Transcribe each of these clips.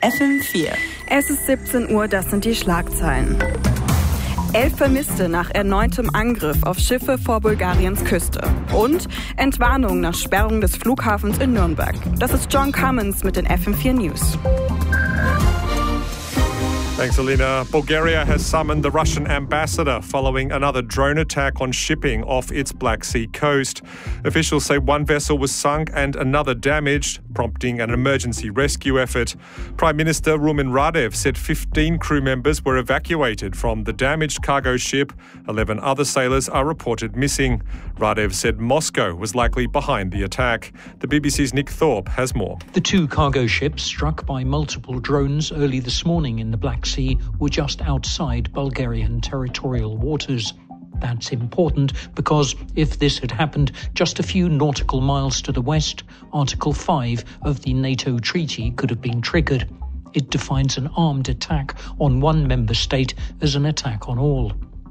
FM4. Es ist 17 Uhr, das sind die Schlagzeilen. 11 Vermisste nach erneutem Angriff auf Schiffe vor Bulgariens Küste. Und Entwarnung nach Sperrung des Flughafens in Nürnberg. Das ist John Cummins mit den FM4 News. Thanks, Alina. Bulgaria has summoned the Russian ambassador following another drone attack on shipping off its Black Sea coast. Officials say one vessel was sunk and another damaged, prompting an emergency rescue effort. Prime Minister Rumen Radev said 15 crew members were evacuated from the damaged cargo ship. 11 other sailors are reported missing. Radev said Moscow was likely behind the attack. The BBC's Nick Thorpe has more. The two cargo ships struck by multiple drones early this morning in the Black Sea were just outside Bulgarian territorial waters. That's important because if this had happened just a few nautical miles to the west, Article 5 of the NATO treaty could have been triggered. It defines an armed attack on one member state as an attack on all.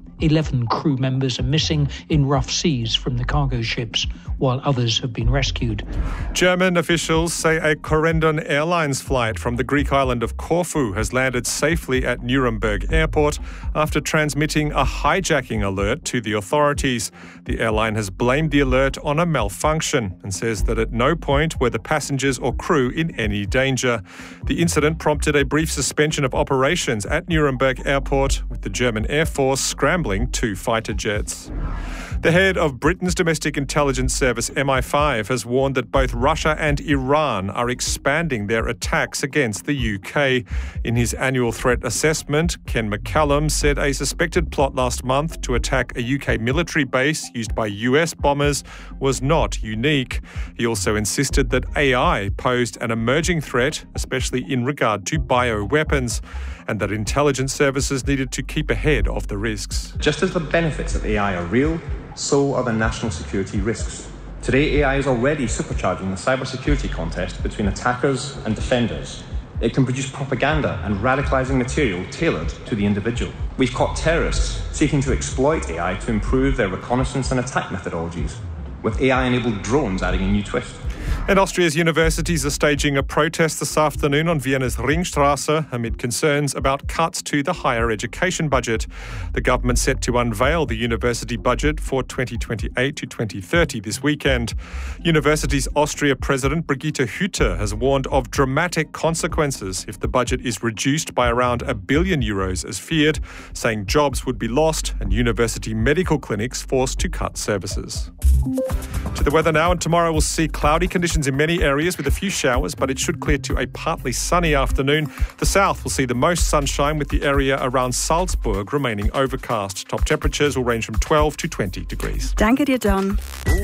11 crew members are missing in rough seas from the cargo ships, while others have been rescued. German officials say a Corendon Airlines flight from the Greek island of Corfu has landed safely at Nuremberg Airport after transmitting a hijacking alert to the authorities. The airline has blamed the alert on a malfunction and says that at no point were the passengers or crew in any danger. The incident prompted a brief suspension of operations at Nuremberg Airport, with the German Air Force scrambling 2 fighter jets. The head of Britain's domestic intelligence service MI5 has warned that both Russia and Iran are expanding their attacks against the UK. In his annual threat assessment, Ken McCallum said a suspected plot last month to attack a UK military base used by US bombers was not unique. He also insisted that AI posed an emerging threat, especially in regard to bioweapons, and that intelligence services needed to keep ahead of the risks. Just as the benefits of AI are real, so are the national security risks. Today, AI is already supercharging the cybersecurity contest between attackers and defenders. It can produce propaganda and radicalising material tailored to the individual. We've caught terrorists seeking to exploit AI to improve their reconnaissance and attack methodologies, with AI-enabled drones adding a new twist. And Austria's universities are staging a protest this afternoon on Vienna's Ringstrasse amid concerns about cuts to the higher education budget. The government set to unveil the university budget for 2028 to 2030 this weekend. Universities Austria President Brigitte Hütter has warned of dramatic consequences if the budget is reduced by around €1 billion as feared, saying jobs would be lost and university medical clinics forced to cut services. To the weather now, and tomorrow we'll see cloudy conditions in many areas with a few showers, but it should clear to a partly sunny afternoon. The south will see the most sunshine, with the area around Salzburg remaining overcast. Top temperatures will range from 12 to 20 degrees. Danke dir, John.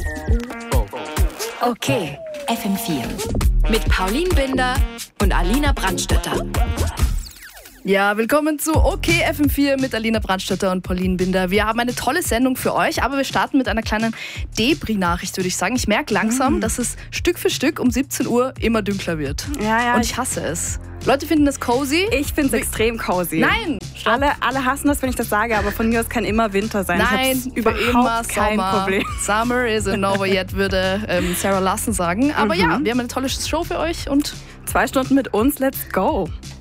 Okay, FM4. Mit Pauline Binder und Alina Brandstätter. Ja, willkommen zu OK FM4 mit Alina Brandstätter und Pauline Binder. Wir haben eine tolle Sendung für euch, aber wir starten mit einer kleinen Debris-Nachricht, würde ich sagen. Ich merke langsam, dass es Stück für Stück um 17 Uhr immer dunkler wird. Ja. Und ich hasse es. Leute finden das cozy. Ich finde es extrem cozy. Nein! Alle hassen das, wenn ich das sage, aber von mir aus kann immer Winter sein. Nein, ich überhaupt kein Problem. Summer isn't over yet, würde Sarah Lassen sagen. Aber ja, wir haben eine tolle Show für euch und 2 Stunden mit uns. Let's go!